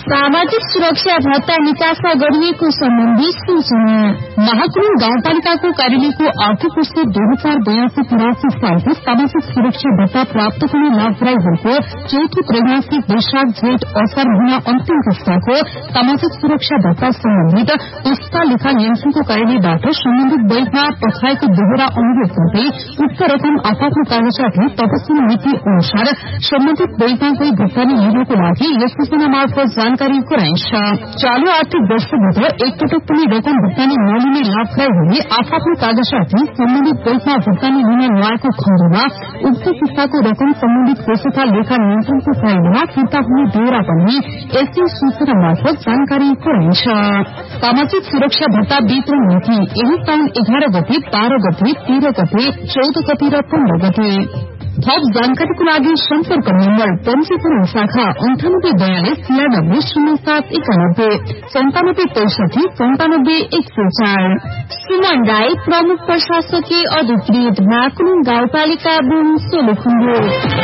सामाजिक सुरक्षा भत्ता निकासा गरिएको सम्बन्धी सूचना। महाकुमा गाउँपालिकाको कार्यालयको आर्थिक वर्ष 2082-83 सालको सामाजिक सुरक्षा भत्ता प्राप्त गर्ने लाभग्राहीहरूको चौथो त्रैमासिक वैशाख जेठ असार महिना अन्तिम किस्ताको सामाजिक सुरक्षा भत्ता सम्बन्धित पुस्ता लेखा नियन्त्रणको कार्यालयबाट सम्बन्धित बैंकमा पठाएको दोहोरा अनुरोध गर्दै उक्त रकम आफ्नो कागजातले तत्काल नीति अनुसार सम्बन्धित बैंकमा गई भुक्तानी लिनको लागि यस सूचना मार्फत जानकारी गराइन्छ। चालू आर्थिक वर्षभित्र एकपटक पनि रकम भुक्तानी नलिने लाभग्राहीहरूले आफ्नो कागजातले सम्बन्धित बैंकमा भुक्तानी लिन नआएको खण्डमा उक्त किस्ताको रकम सम्बन्धित कोषका लेखा नियन्त्रणको कार्यालयमा फिर्ता हुने बेहोरा पनि यसै सूचना मार्फत जानकारी गराइन्छ। सामाजिक सुरक्षा भत्ता वितरण नीति यही साउन 11 गते, 12 गते, 13 गते, 14 गते र 15 गते। थप जानकारीको लागि सम्पर्क नम्बर पञ्जीकरण शाखा 9842 97 91 97 104। सुमन राई, प्रमुख प्रशासकीय अधिकृत, महाकुमा गाउँपालिका, सोलुखुम्बु।